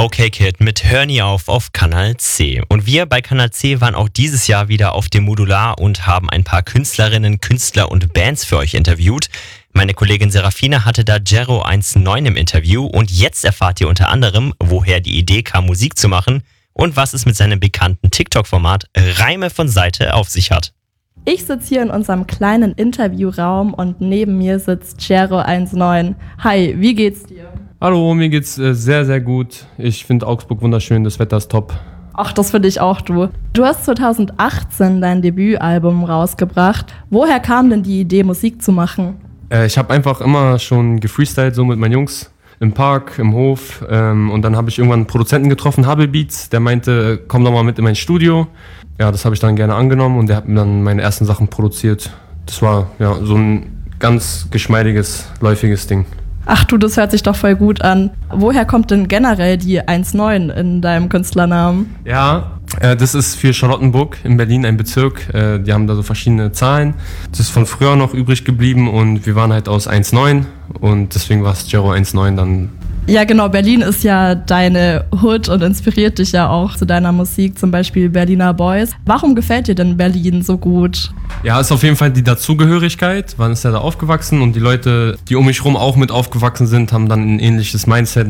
Okay Kid mit Hör nie auf Kanal C. Und wir bei Kanal C waren auch dieses Jahr wieder auf dem Modular und haben ein paar Künstlerinnen, Künstler und Bands für euch interviewt. Meine Kollegin Serafina hatte da Jero19 im Interview und jetzt erfahrt ihr unter anderem, woher die Idee kam, Musik zu machen und was es mit seinem bekannten TikTok-Format Reime von Seite auf sich hat. Ich sitze hier in unserem kleinen Interviewraum und neben mir sitzt Jero19. Hi, wie geht's dir? Hallo, mir geht's sehr, sehr gut. Ich finde Augsburg wunderschön, das Wetter ist top. Ach, das finde ich auch, du. Du hast 2018 dein Debütalbum rausgebracht. Woher kam denn die Idee, Musik zu machen? Ich habe einfach immer schon gefreestylt, so mit meinen Jungs im Park, im Hof. Und dann habe ich irgendwann einen Produzenten getroffen, Hubble Beats, der meinte, komm doch mal mit in mein Studio. Ja, das habe ich dann gerne angenommen und der hat mir dann meine ersten Sachen produziert. Das war ja so ein ganz geschmeidiges, läufiges Ding. Ach du, das hört sich doch voll gut an. Woher kommt denn generell die 19 in deinem Künstlernamen? Ja, das ist für Charlottenburg in Berlin ein Bezirk. Die haben da so verschiedene Zahlen. Das ist von früher noch übrig geblieben und wir waren halt aus 19 und deswegen war es Jero19 dann. Ja genau, Berlin ist ja deine Hood und inspiriert dich ja auch zu deiner Musik, zum Beispiel Berliner Boys. Warum gefällt dir denn Berlin so gut? Ja, ist auf jeden Fall die Dazugehörigkeit. Man ist ja da aufgewachsen und die Leute, die um mich rum auch mit aufgewachsen sind, haben dann ein ähnliches Mindset.